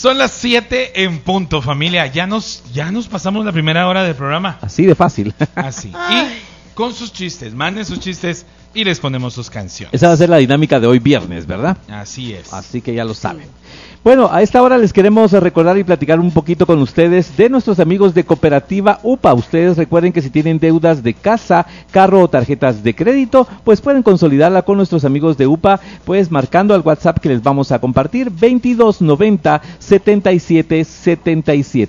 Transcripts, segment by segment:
Son las 7 en punto, familia. Ya nos pasamos la primera hora del programa. Así de fácil. Así. Y con sus chistes, manden sus chistes y les ponemos sus canciones. Esa va a ser la dinámica de hoy viernes, ¿verdad? Así es. Así que ya lo saben. Bueno, a esta hora les queremos recordar y platicar un poquito con ustedes de nuestros amigos de Cooperativa UPA. Ustedes recuerden que si tienen deudas de casa, carro o tarjetas de crédito, pues pueden consolidarla con nuestros amigos de UPA, pues marcando al WhatsApp que les vamos a compartir, 2290-7777,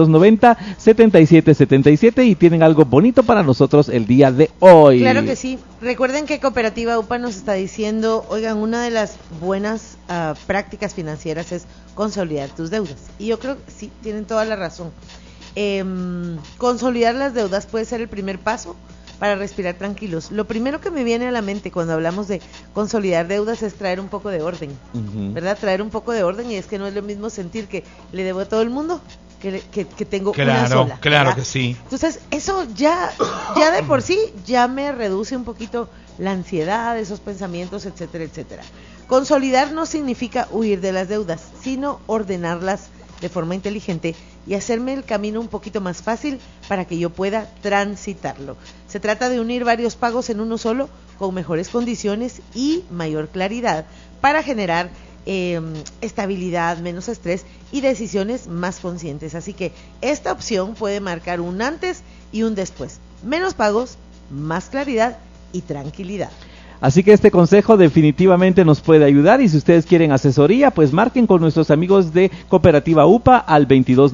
2290-7777, y tienen algo bonito para nosotros el día de hoy. Claro que sí. Recuerden que Cooperativa UPA nos está diciendo, oigan, una de las buenas prácticas financieras es consolidar tus deudas. Y yo creo que sí, tienen toda la razón. Consolidar las deudas puede ser el primer paso para respirar tranquilos. Lo primero que me viene a la mente cuando hablamos de consolidar deudas es traer un poco de orden, ¿verdad? Traer un poco de orden, y es que no es lo mismo sentir que le debo a todo el mundo que tengo una sola. Claro, ¿verdad? que sí. Entonces, eso ya de por sí ya me reduce un poquito la ansiedad, esos pensamientos, etcétera, etcétera. Consolidar no significa huir de las deudas, sino ordenarlas de forma inteligente y hacerme el camino un poquito más fácil para que yo pueda transitarlo. Se trata de unir varios pagos en uno solo con mejores condiciones y mayor claridad para generar estabilidad, menos estrés y decisiones más conscientes. Así que esta opción puede marcar un antes y un después. Menos pagos, más claridad y tranquilidad. Así que este consejo definitivamente nos puede ayudar, y si ustedes quieren asesoría, pues marquen con nuestros amigos de Cooperativa UPA al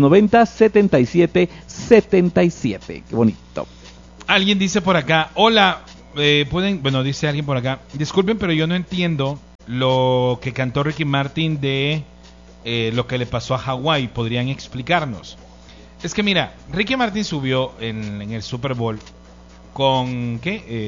2290-7777. Qué bonito. Alguien dice por acá, hola, dice alguien por acá, disculpen, pero yo no entiendo lo que cantó Ricky Martin de lo que le pasó a Hawái. ¿Podrían explicarnos? Es que mira, Ricky Martin subió en el Super Bowl con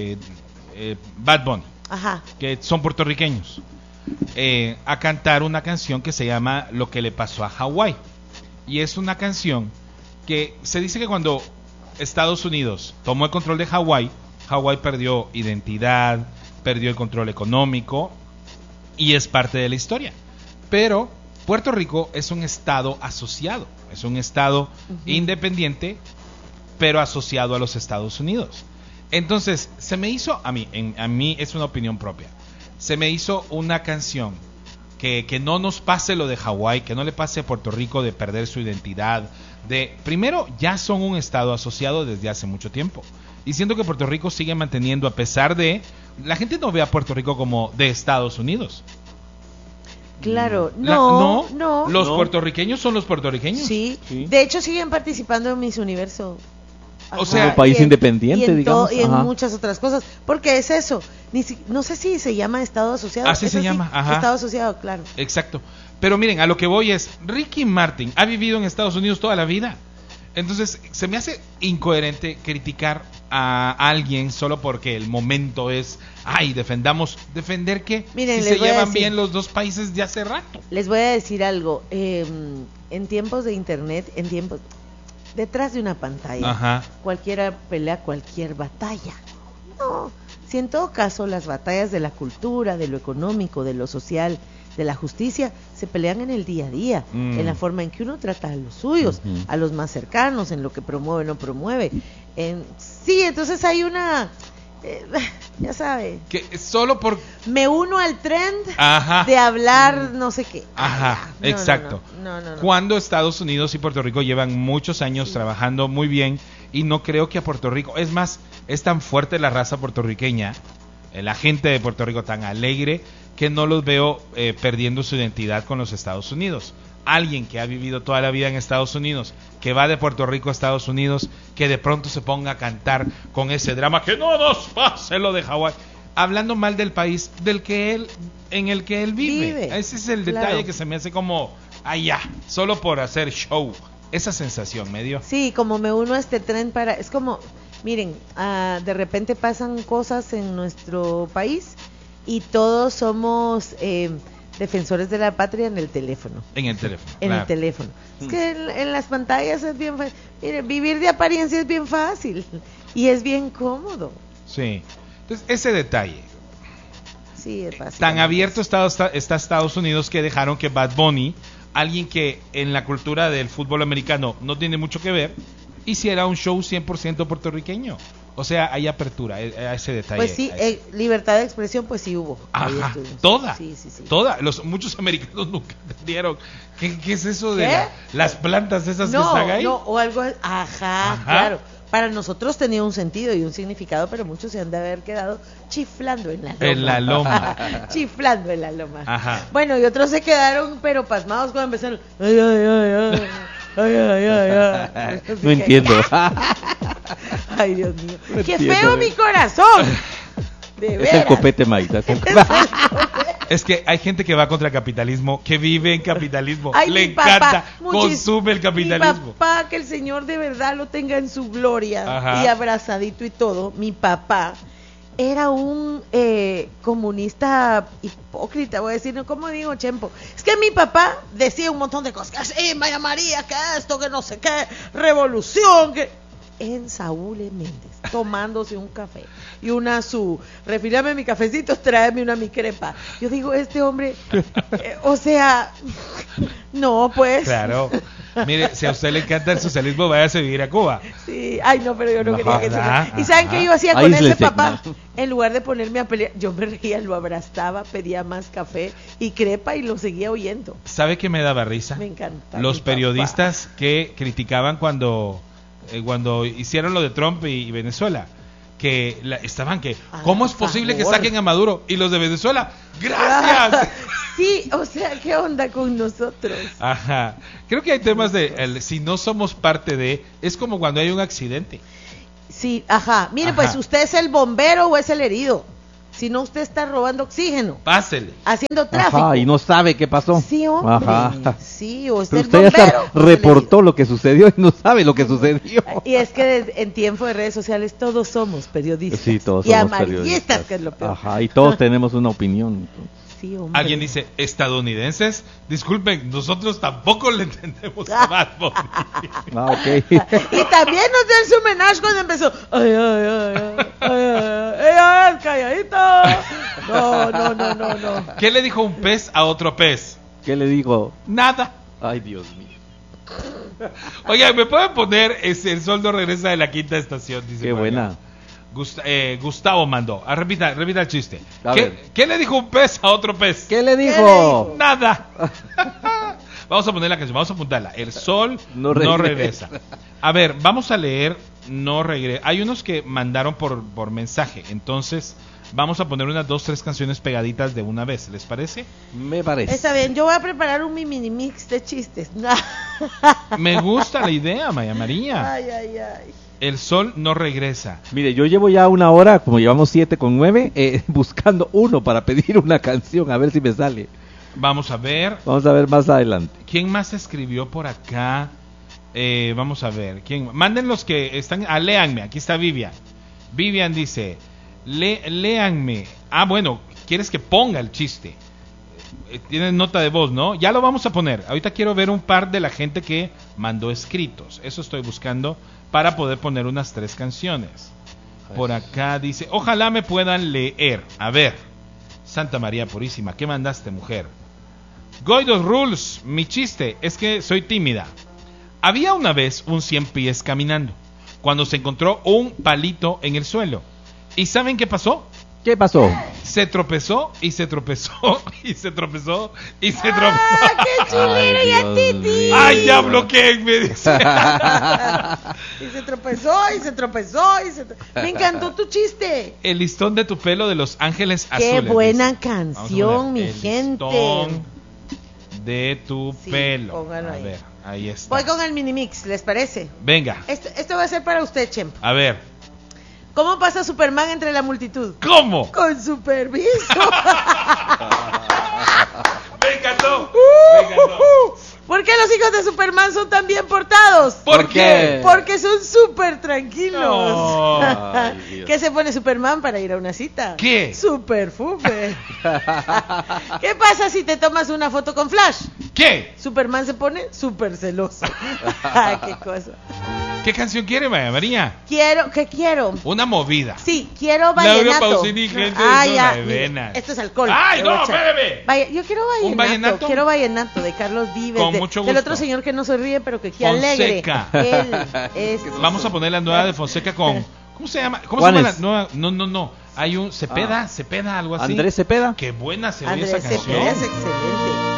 Bad Bunny, que son puertorriqueños, a cantar una canción que se llama Lo que le pasó a Hawái. Y es una canción que se dice que cuando Estados Unidos tomó el control de Hawái, Hawái perdió identidad, perdió el control económico, y es parte de la historia. Pero Puerto Rico es un estado asociado, es un estado independiente, pero asociado a los Estados Unidos. Entonces, se me hizo, a mí es una opinión propia, se me hizo una canción que no nos pase lo de Hawái, que no le pase a Puerto Rico de perder su identidad. Primero, ya son un estado asociado desde hace mucho tiempo, y siento que Puerto Rico sigue manteniendo, a pesar de, la gente no ve a Puerto Rico como de Estados Unidos. Claro, no. Los puertorriqueños son los puertorriqueños. Sí, de hecho siguen participando en Miss Universo. O sea, un país independiente, digamos. Y en muchas otras cosas. Porque es eso. No sé si se llama Estado Asociado. Así se llama. Ajá. Estado Asociado, claro. Exacto. Pero miren, a lo que voy es, Ricky Martin ha vivido en Estados Unidos toda la vida. Entonces, se me hace incoherente criticar a alguien solo porque el momento es, defender que miren, si se llevan bien los dos países de hace rato. Les voy a decir algo. En tiempos de internet, detrás de una pantalla, cualquiera pelea cualquier batalla. No, si en todo caso las batallas de la cultura, de lo económico, de lo social, de la justicia, se pelean en el día a día, en la forma en que uno trata a los suyos, a los más cercanos, en lo que promueve o no promueve. Sí, entonces hay una... ya sabe, que solo por me uno al trend de hablar no sé qué. Exacto. No. Cuando Estados Unidos y Puerto Rico llevan muchos años trabajando muy bien, y no creo que a Puerto Rico, es más, es tan fuerte la raza puertorriqueña, la gente de Puerto Rico tan alegre, que no los veo perdiendo su identidad con los Estados Unidos. Alguien que ha vivido toda la vida en Estados Unidos, que va de Puerto Rico a Estados Unidos, que de pronto se ponga a cantar con ese drama, que no nos pase lo de Hawái, hablando mal del país en el que él vive. Ese es el detalle que se me hace como, solo por hacer show. Esa sensación me dio. Sí, como me uno a este tren es como, miren, de repente pasan cosas en nuestro país y todos somos... defensores de la patria en el teléfono. El teléfono. Es que en las pantallas es bien fácil. Mire, vivir de apariencia es bien fácil y es bien cómodo. Sí. Entonces, ese detalle. Sí, es fácil. Tan abierto está Estados Unidos que dejaron que Bad Bunny alguien que en la cultura del fútbol americano no tiene mucho que ver, hiciera un show 100% puertorriqueño. O sea, hay apertura a ese detalle. Pues sí, libertad de expresión, pues sí hubo. Ahí Ajá, estuvimos. toda, Sí. toda. Muchos americanos nunca entendieron qué es eso de ¿Qué? las plantas esas que están ahí. No, o algo, ajá, claro. Para nosotros tenía un sentido y un significado, pero muchos se han de haber quedado chiflando en la loma. En la loma. Chiflando en la loma. Ajá. Bueno, y otros se quedaron, pero pasmados cuando empezaron. Ay, ay, ay, ay. Ay, ay, ay, ay. No entiendo. Ay, Dios mío. No ¡Qué entiendo. feo mi corazón! De Es veras. el copete, Maita. Es el- Es que hay gente que va contra el capitalismo, que vive en capitalismo, Ay, le mi papá, encanta, muchis- consume el capitalismo. Mi papá, que el Señor de verdad lo tenga en su gloria Ajá. y abrazadito y todo. Mi papá era un comunista hipócrita, voy a decir, ¿no? ¿Cómo digo, Chempo? Es que mi papá decía un montón de cosas, que sí, Maya María, que esto, que no sé qué, revolución, que... En Saúl E. Méndez, tomándose un café y una refírame mi cafecito, tráeme una mi crepa. Yo digo, este hombre, o sea, no, pues. Claro. Mire, si a usted le encanta el socialismo, váyase a vivir a Cuba. Sí, ay no, pero yo no quería que se... Ajá, ¿Y saben qué yo hacía con Aíslese. ese papá? En lugar de ponerme a pelear, yo me reía, lo abrazaba, pedía más café y crepa y lo seguía oyendo. ¿Sabe qué me daba risa? Me encanta. Los mi periodistas que criticaban cuando hicieron lo de Trump y Venezuela, que estaban que, ¿cómo es posible que favor. saquen a Maduro? Y los de Venezuela, ¡gracias! Sí, o sea, ¿qué onda con nosotros? Ajá. Creo que hay temas si no somos parte de, es como cuando hay un accidente. Sí, ajá. Mire, Ajá. pues usted es el bombero o es el herido. Si no, usted está robando oxígeno, Pásele. haciendo tráfico. Ajá, y no sabe qué pasó. Sí, hombre. Ajá. Sí, o Pero usted es usted ya bombero. hasta o es el reportó lo que sucedió y no sabe lo que sucedió. herido. Y es que en tiempo de redes sociales todos somos periodistas. Sí, todos y somos amarillistas, periodistas. que es lo peor. Ajá, y todos tenemos una opinión. Sí, hombre. Alguien dice, estadounidenses, disculpen, nosotros tampoco le entendemos a Bad Bunny. Ah, ok. Y también nos dio su homenaje cuando empezó. Ay, ay, ay, ay, ay, ay, calladito. No. ¿Qué le dijo un pez a otro pez? ¿Qué le digo? Nada. Ay, Dios mío. Oigan, ¿me pueden poner El Sol no regresa de la quinta estación? Dice Qué por acá. buena. Gustavo mandó. Repita el chiste. A ver. ¿Qué le dijo un pez a otro pez? ¿Qué le le dijo? dijo? Nada. Vamos a poner la canción, vamos a apuntarla. El sol No no regresa. regresa. A ver, vamos a leer No regresa. Hay unos que mandaron por mensaje, entonces vamos a poner unas 2-3 canciones pegaditas de una vez, ¿les parece? Me parece. Está bien, yo voy a preparar un mini mix de chistes. Me gusta la idea, Maya María. Ay. El sol no regresa. Mire, yo llevo ya una hora, como llevamos 7 con 9, buscando uno para pedir una canción, a ver si me sale. Vamos a ver. Vamos a ver más adelante. ¿Quién más escribió por acá? Vamos a ver. ¿Quién? Manden los que están. Léanme. Aquí está Vivian. Vivian dice: léanme. Ah, bueno, quieres que ponga el chiste. Tienes nota de voz, ¿no? Ya lo vamos a poner. Ahorita quiero ver un par de la gente que mandó escritos. Eso estoy buscando para poder poner unas 3 canciones. Por acá dice: ojalá me puedan leer. A ver. Santa María Purísima, ¿qué mandaste, mujer? Goidos Rules, mi chiste es que soy tímida. Había una vez un 100 pies caminando, cuando se encontró un palito en el suelo. ¿Y saben qué pasó? ¿Qué pasó? Se tropezó y se tropezó y se tropezó y se tropezó. ¡Ah, qué chulero y a Dios Titi! mío. ¡Ay, ya bloqueé! Me dice. Y se tropezó, y se tropezó, Me encantó tu chiste. El listón de tu pelo de Los Ángeles Qué Azules. buena dice. canción, Vamos a poner mi el gente. listón de tu Sí, pelo. póngalo A ahí. ver, ahí está. Voy con el mini mix, ¿les parece? Venga, Esto va a ser para usted, Chempo. a ver. ¿Cómo pasa Superman entre la multitud? ¿Cómo? Con su permiso. Me encantó. Me encantó. ¿Por qué los hijos de Superman son tan bien portados? ¿Por qué? Porque son súper tranquilos. No. Ay, Dios. ¿Qué se pone Superman para ir a una cita? ¿Qué? Su perfume. ¿Qué pasa si te tomas una foto con flash? ¿Qué? Superman se pone súper celoso. Ay, qué cosa. ¿Qué canción quiere, María? ¿Qué quiero? Una movida. Sí, quiero vallenato. Laura Pausini, gente de ya, Nueve mire, Venas. esto es alcohol. ¡Ay, Le voy no, a echar. espérame! Yo quiero vallenato. ¿Un vallenato? Quiero vallenato de Carlos Vives. Con de- mucho Del gusto. otro señor que no se ríe, pero que alegre. Fonseca. Él es. Vamos a poner la nueva de Fonseca con... ¿Cómo se llama? ¿Cómo se llama Juanes. la nueva? No. Hay un Cepeda, algo así. Andrés Cepeda. Qué buena se oye Andrés esa canción. Cepeda es excelente.